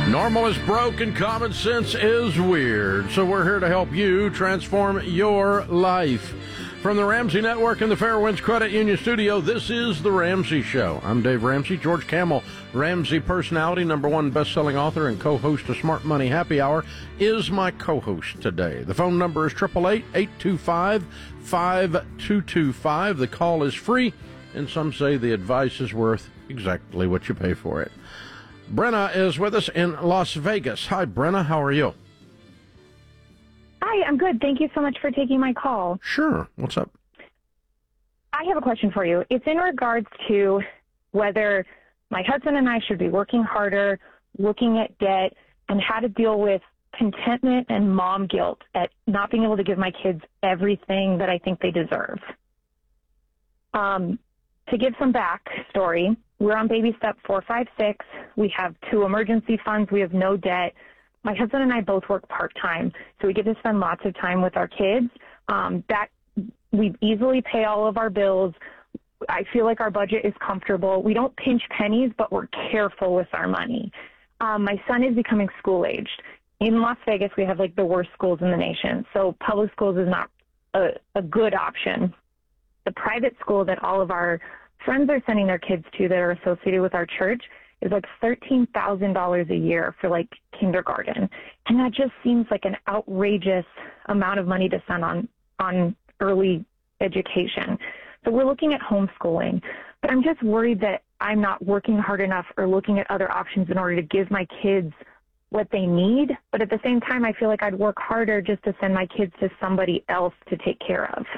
Normal is broke and common sense is weird. So we're here to help you transform your life. From the Ramsey Network and the Fairwinds Credit Union Studio, this is The Ramsey Show. I'm Dave Ramsey. George Kamel, Ramsey personality, #1 best-selling author and co-host of Smart Money Happy Hour, is my co-host today. The phone number is 888-825-5225. The call is free, and some say the advice is worth exactly what you pay for it. Brenna is with us in Las Vegas. Hi, Brenna. How are you? Hi, I'm good. Thank you so much for taking my call. Sure. What's up? I have a question for you. It's in regards to whether my husband and I should be working harder, looking at debt, and how to deal with contentment and mom guilt at not being able to give my kids everything that I think they deserve. To give some backstory, we're on baby step 4, 5, 6. We have 2 emergency funds. We have no debt. My husband and I both work part-time, so we get to spend lots of time with our kids. That we easily pay all of our bills. I feel like our budget is comfortable. We don't pinch pennies, but we're careful with our money. My son is becoming school-aged. In Las Vegas, we have like the worst schools in the nation, so public schools is not a good option. The private school that all of our friends are sending their kids to that are associated with our church is like $13,000 a year for like kindergarten. And that just seems like an outrageous amount of money to spend on early education. So we're looking at homeschooling, but I'm just worried that I'm not working hard enough or looking at other options in order to give my kids what they need. But at the same time, I feel like I'd work harder just to send my kids to somebody else to take care of.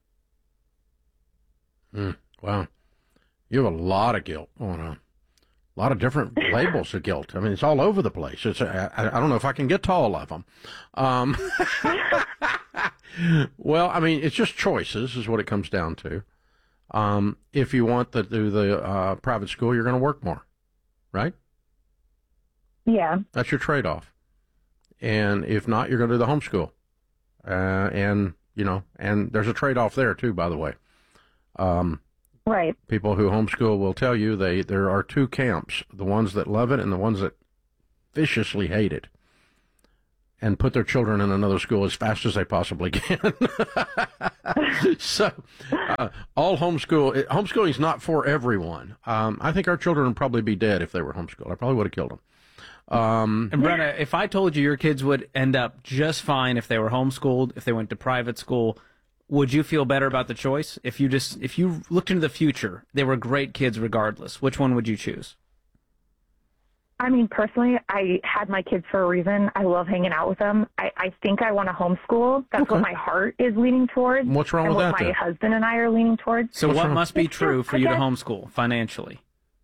Wow. You have a lot of guilt going on. A lot of different labels of guilt. I mean, it's all over the place. I don't know if I can get to all of them. Well, I mean, it's just choices is what it comes down to. If you want to do the private school, you're going to work more, right? Yeah. That's your trade-off. And if not, you're going to do the homeschool. And there's a trade-off there, too, by the way. Right. People who homeschool will tell you there are 2 camps, the ones that love it and the ones that viciously hate it and put their children in another school as fast as they possibly can. So all homeschooling is not for everyone. I think our children would probably be dead if they were homeschooled. I probably would have killed them. And Brenna, if I told you your kids would end up just fine if they were homeschooled, if they went to private school, would you feel better about the choice? If you looked into the future, they were great kids regardless, which one would you choose? I mean, personally, I had my kids for a reason. I love hanging out with them. I think I want to homeschool. That's what my heart is leaning towards. What's wrong with that, what my then? husband and I are leaning towards. So what must be true for you to homeschool financially?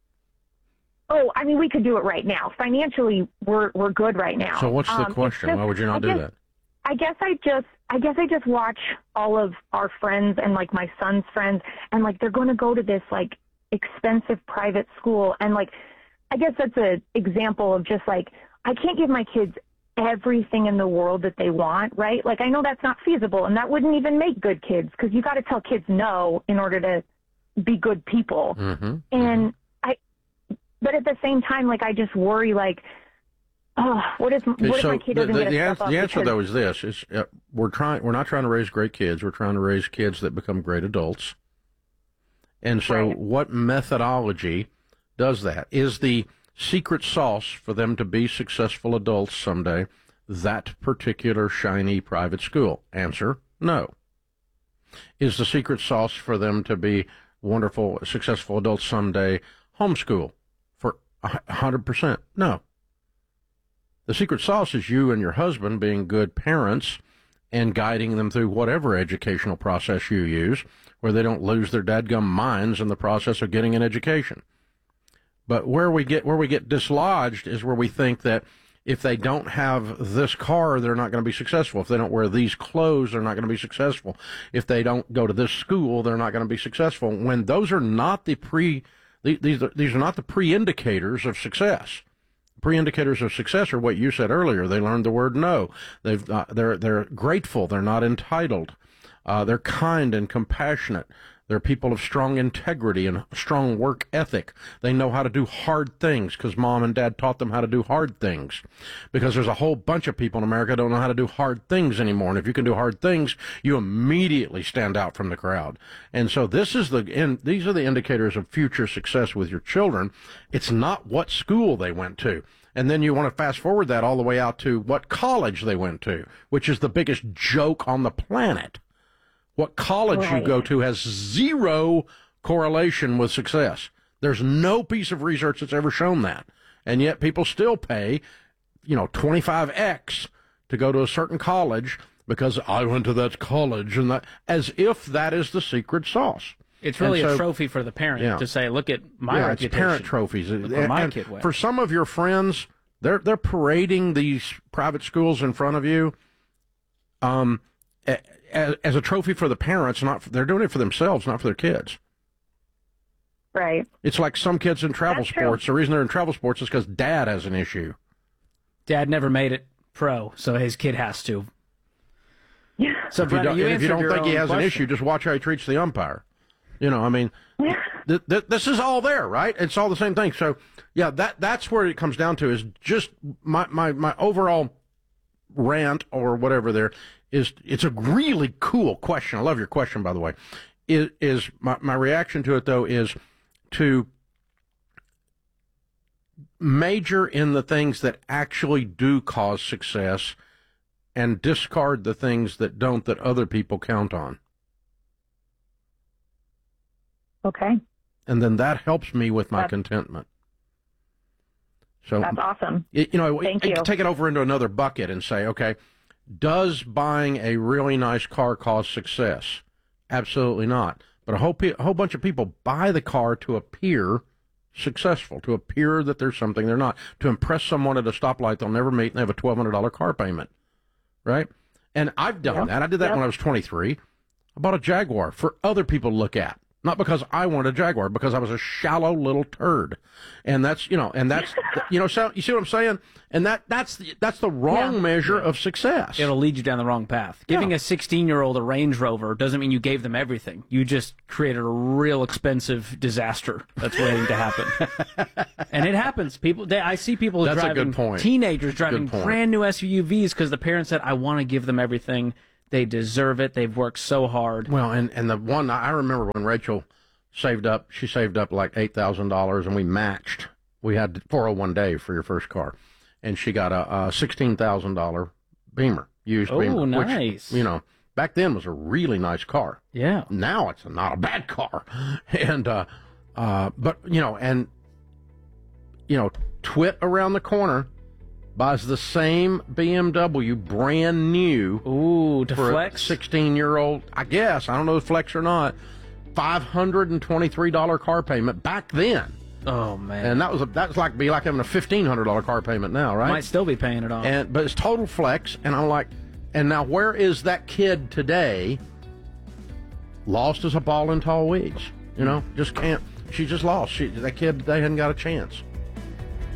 Oh, I mean, we could do it right now. Financially, we're good right now. So what's the question? Why would you not do that? I guess I just watch all of our friends and like my son's friends, and like they're going to go to this like expensive private school, and like I guess that's an example of just like I can't give my kids everything in the world that they want, right? Like I know that's not feasible, and that wouldn't even make good kids because you got to tell kids no in order to be good people. And but at the same time, like I just worry like. Oh, what if my kid doesn't get a step up? The answer, though, is this: we're not trying to raise great kids. We're trying to raise kids that become great adults. And so, what methodology does that? Is the secret sauce for them to be successful adults someday that particular shiny private school? Answer: no. Is the secret sauce for them to be wonderful, successful adults someday homeschool? For 100%, no. The secret sauce is you and your husband being good parents and guiding them through whatever educational process you use, where they don't lose their dadgum minds in the process of getting an education. But where we get dislodged is where we think that if they don't have this car, they're not going to be successful. If they don't wear these clothes, they're not going to be successful. If they don't go to this school, they're not going to be successful. When those are not these are not the pre-indicators of success. Pre-indicators of success are what you said earlier. They learned the word no. They're grateful. They're not entitled. They're kind and compassionate. They're people of strong integrity and strong work ethic. They know how to do hard things because mom and dad taught them how to do hard things. Because there's a whole bunch of people in America don't know how to do hard things anymore. And if you can do hard things, you immediately stand out from the crowd. And so these are the indicators of future success with your children. It's not what school they went to. And then you want to fast forward that all the way out to what college they went to, which is the biggest joke on the planet. What college you go to has zero correlation with success. There's no piece of research that's ever shown that. And yet people still pay, 25x to go to a certain college because I went to that college, and that, as if that is the secret sauce. It's really a trophy for the parent to say, look at my reputation. It's parent trophies. Look where my kid went. For some of your friends, they're parading these private schools in front of you as a trophy for the parents. They're doing it for themselves, not for their kids. Right. It's like some kids in travel sports. True. The reason they're in travel sports is because dad has an issue. Dad never made it pro, so his kid has to. Yeah. So if you don't think he has an issue, just watch how he treats the umpire. This is all there, right? It's all the same thing. So, yeah, that's where it comes down to, is just my overall rant or whatever there is. It's a really cool question. I love your question, by the way. My reaction to it, though, is to major in the things that actually do cause success and discard the things that don't, that other people count on. Okay. And then that helps me with my contentment. So that's awesome. Thank you. Take it over into another bucket and say, okay, does buying a really nice car cause success? Absolutely not. But a whole bunch of people buy the car to appear successful, to appear that there's something they're not, to impress someone at a stoplight they'll never meet, and they have a $1,200 car payment, right? And I've done that. I did that when I was 23. I bought a Jaguar for other people to look at. Not because I wanted a Jaguar, because I was a shallow little turd. And that's, so you see what I'm saying? And that's the wrong measure of success. It'll lead you down the wrong path. Giving a 16-year-old a Range Rover doesn't mean you gave them everything. You just created a real expensive disaster that's waiting to happen. And it happens. I see people driving, teenagers driving brand new SUVs because the parents said, I want to give them everything. They deserve it. They've worked so hard. Well, and the one I remember when Rachel saved up like $8,000, and we matched. We had 401 for your first car, and she got a $16,000 Beamer, used Beamer. Oh, nice. Which, back then was a really nice car. Yeah. Now it's not a bad car, and Twit around the corner buys the same BMW brand new. Ooh, to for flex? A 16-year-old, I guess. I don't know if flex or not. $523 car payment back then. Oh, man. And that was like having a $1,500 car payment now, right? Might still be paying it off. But it's total flex. And I'm like, and now where is that kid today? Lost as a ball in tall weeds. Just can't. She just lost. That kid, they hadn't got a chance.